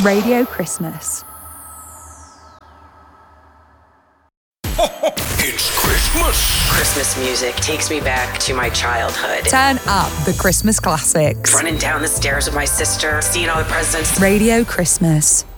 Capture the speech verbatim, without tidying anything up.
Radio Christmas. It's Christmas. Christmas music takes me back to my childhood. Turn up the Christmas classics. Running down the stairs with my sister, seeing all the presents. Radio Christmas.